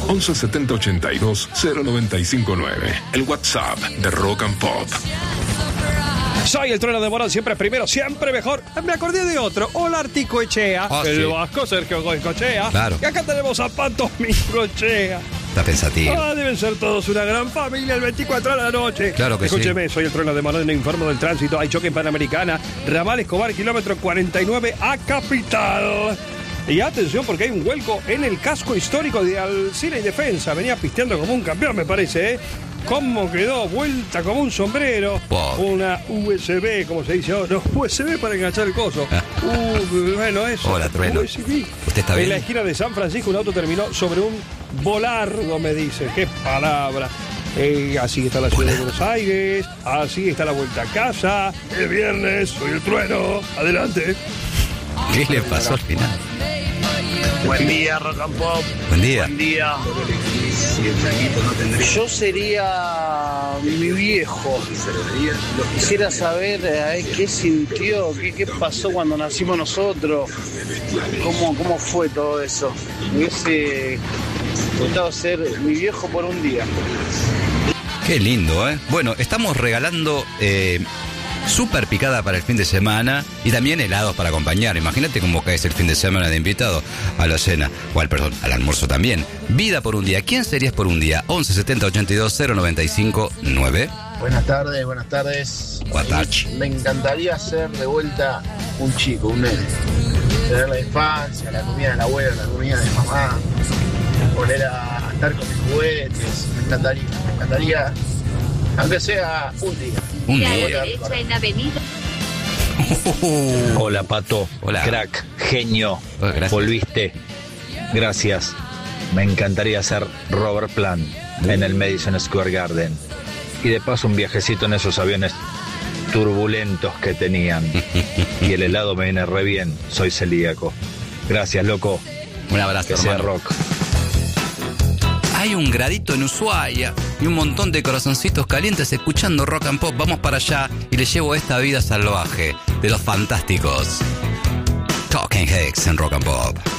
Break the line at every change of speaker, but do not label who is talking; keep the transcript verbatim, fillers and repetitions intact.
once setenta ochenta y dos cero noventa y cinco nueve. El WhatsApp de Rock and Pop.
Soy el trueno de Morón, siempre primero, siempre mejor. Me acordé de otro, Hola Articoechea,
oh,
el
sí.
vasco Sergio Goicoechea.
Claro.
Y acá tenemos a Pato Mingochea.
Está pensativo.
Ah, deben ser todos una gran familia el veinticuatro de la noche.
Claro que
Escúcheme,
sí.
soy el trueno de Morón, en informo del tránsito. Hay choque en Panamericana, Ramal Escobar, kilómetro cuarenta y nueve a Capital. Y atención porque hay un vuelco en el casco histórico de Alcina y Defensa. Venía pisteando como un campeón, me parece, ¿eh? ¿Cómo quedó? Vuelta como un sombrero.
Wow.
Una U S B, como se dice ahora. No, U S B para enganchar el coso. uh, bueno, eso.
Hola, trueno.
U S B.
¿Usted está bien?
En la esquina de San Francisco un auto terminó sobre un volardo, me dice. ¡Qué palabra! Eh, así está la ciudad de Buenos Aires. Así está la vuelta a casa. El viernes, soy el trueno. Adelante.
¿Qué le pasó al final?
Buen día, Rock and Pop.
Buen día.
Buen día. Yo sería mi viejo. Quisiera saber eh, qué sintió, qué, qué pasó cuando nacimos nosotros, cómo, cómo fue todo eso. Me hubiese gustado ser mi viejo por un día.
Qué lindo, ¿eh? Bueno, estamos regalando eh, súper picada para el fin de semana y también helados para acompañar. Imagínate cómo caes el fin de semana de invitado a la cena, o al, perdón, al almuerzo también. Vida por un día. ¿Quién serías por un día? once setenta ochenta y dos cero noventa y cinco nueve.
Buenas tardes, buenas tardes.
Guatachi.
Me encantaría ser de vuelta un chico, un nene. Tener la infancia, la comida de la abuela, la comida de mamá, volver a estar con mis juguetes. Me encantaría, me encantaría, aunque sea un día.
Un
Y a la
día.
derecha en avenida.
Hola, Pato.
Hola.
Crack, genio.
Oh, gracias.
Volviste. Gracias. Me encantaría ser Robert Plant en el Madison Square Garden. Y de paso un viajecito en esos aviones turbulentos que tenían. Y el helado me viene re bien. Soy celíaco. Gracias, loco.
Un abrazo,
Que sea
hermano.
rock.
Hay un gradito en Ushuaia y un montón de corazoncitos calientes escuchando Rock and Pop. Vamos para allá y les llevo esta vida salvaje de los fantásticos Talking Heads en Rock and Pop.